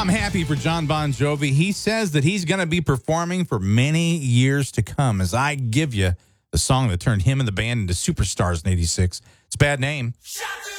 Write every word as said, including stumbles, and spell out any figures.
I'm happy for John Bon Jovi. He says that he's going to be performing for many years to come as I give you the song that turned him and the band into superstars in eighty-six. It's Bad Name.